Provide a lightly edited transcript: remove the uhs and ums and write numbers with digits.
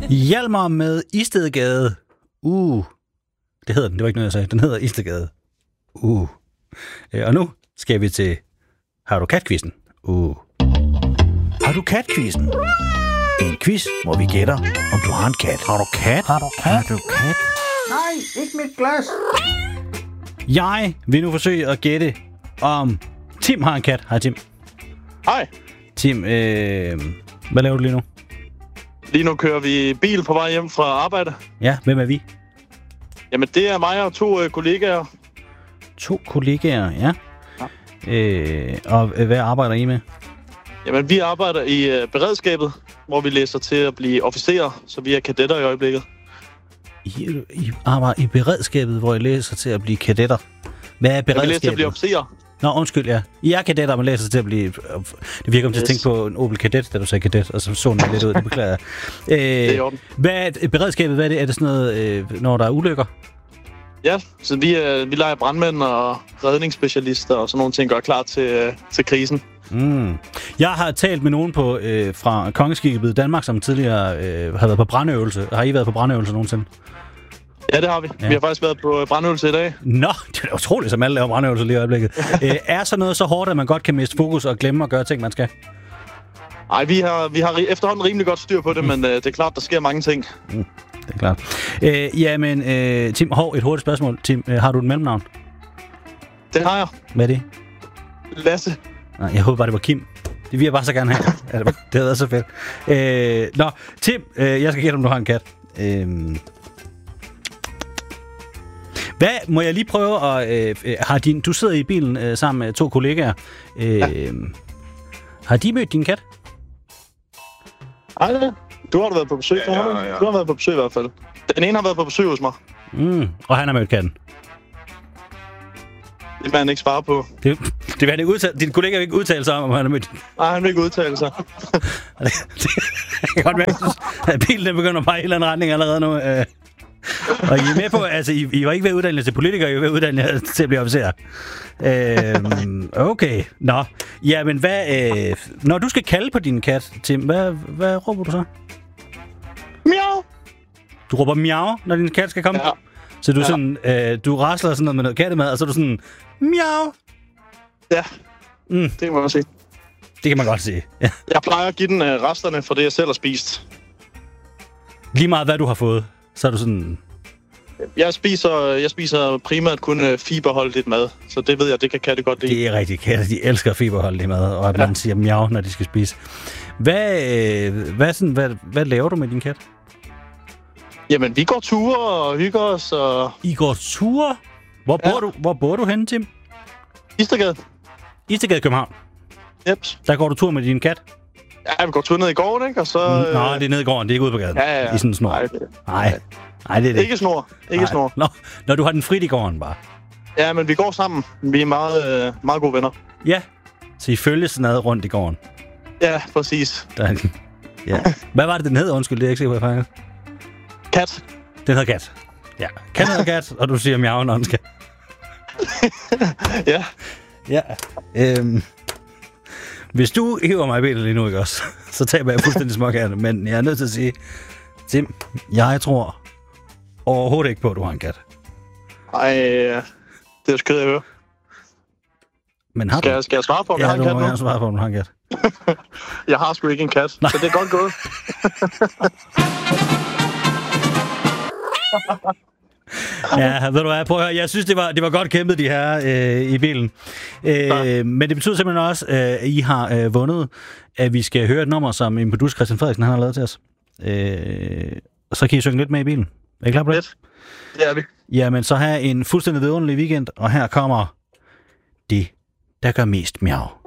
Hjalmar med Istedgade. Det hedder den. Det var ikke noget, jeg sagde. Den hedder Istedgade. Og nu skal vi til Har du kat-quizzen? Har du kat-quizzen? En quiz, hvor vi gætter, om du har en kat. Har du kat? Har du kat? Nej, ikke mit glas. Jeg vil nu forsøge at gætte, om Tim har en kat. Hej, Tim. Hej. Tim, hvad laver du lige nu? Lige nu kører vi bil på vej hjem fra arbejde. Ja, hvem er vi? Jamen, det er mig og 2 kollegaer. 2 kollegaer, ja. Og hvad arbejder I med? Jamen, vi arbejder i beredskabet, hvor vi læser til at blive officerer, så vi er kadetter i øjeblikket. I arbejder i beredskabet, hvor I læser til at blive kadetter. Hvad er beredskabet? Vi læser til at blive officerer. Nå, undskyld, ja. I er kadetter, man læser til at blive... Det virker om til at tænke på en Opel Kadett, da du sagde kadet, og så den lidt ud. Det beklager jeg. Det er i orden. Hvad er beredskabet? Hvad er det? Er det sådan noget, når der er ulykker? Ja, så vi leger brandmænd og redningsspecialister og sådan nogle ting, gør klar til krisen. Jeg har talt med nogen fra Kongeskibet Danmark, som tidligere har været på brandøvelse. Har I været på brandøvelse nogensinde? Ja, det har vi. Ja. Vi har faktisk været på brandøvelse i dag. Nå, det er utroligt, som alle laver brandøvelse lige i øjeblikket. Er så noget så hårdt, at man godt kan miste fokus og glemme at gøre ting, man skal? Nej, vi har efterhånden rimelig godt styr på det, men det er klart, der sker mange ting. Det er klart. Jamen, Tim, et hurtigt spørgsmål. Tim, har du et mellemnavn? Det har jeg. Hvad er det? Lasse. Nej, jeg håber bare, det var Kim. Det vil jeg bare så gerne have. Det havde været så fedt. Nå, Tim, jeg skal gætte, om du har en kat. Hvad må jeg lige prøve at... du sidder i bilen sammen med 2 kollegaer. Har de mødt din kat? Ej, du har været på besøg. Ja. Du har været på besøg i hvert fald. Den ene har været på besøg hos mig. Og han har mødt katten? Det vil han ikke svare på. Det vil han ikke udtale. Din kollega vil ikke udtale sig om han har mødt... Nej, han vil ikke udtale sig. det kan godt være, at bilen den begynder at pege i en eller anden retning allerede nu. Og I er med på, altså I var ikke ved at uddanne jer til politikere, I var ved at uddanne jer til at blive officer. Okay, nå. Jamen, når du skal kalde på din kat, Tim, hvad råber du så? Miau. Du råber miau, når din kat skal komme? Ja. Så du sådan, du rasler sådan noget med noget kattemad, og så er du sådan, miau. Ja, det kan man godt sige. Det kan man godt sige, ja. Jeg plejer at give den resterne for det, jeg selv har spist. Lige meget, hvad du har fået, så er du sådan... Jeg spiser primært kun fiberholdigt mad, så det ved jeg, det kan katte godt lide. Det er rigtigt, katte, de elsker fiberholdigt mad, og at man siger miau, når de skal spise. Hvad laver du med din kat? Jamen, vi går ture og hygger os. Og... I går ture? Hvor bor du henne, Tim? Istedgade. Istedgade, København? Jeps. Der går du tur med din kat? Ja, vi går tur ned i gården, ikke? Og så... Nej, det er nede i gården, det er ikke ude på gaden. Ja. I sådan en snor. Nej, det er det ikke. Ikke snor. Nå, når du har den frit i gården bare. Ja, men vi går sammen. Vi er meget gode venner. Ja, så I følges sådan noget rundt i gården? Ja, præcis. Ja. Hvad var det, den hed? Undskyld, det er ikke sikker på, hvad jeg Kat. Den hedder Kat. Ja, kat hedder Kat, og du siger miau, når den skal. Ja. Ja. Hvis du hiver mig i bilen lige nu, ikke også, så taber jeg fuldstændig småkærne. Men jeg er nødt til at sige, Tim, jeg tror overhovedet ikke på, at du har en kat. Ej, det er skødt at høre. Men har du? Skal jeg svare på, om jeg har en kat nu? Ja, du må svare på, om du har en kat. Jeg har sgu ikke en kat, så det er godt gået. Ja, ved du hvad, prøv at høre. Jeg synes, det var godt kæmpet, de her i bilen. Men det betyder simpelthen også, at I har vundet, at vi skal høre et nummer, som en producer, Christian Frederiksen, han har lavet til os. Så kan I synge lidt med i bilen. Er I klar på det? Det er vi. Jamen, så have en fuldstændig vidunderlig weekend, og her kommer det, der gør mest miau.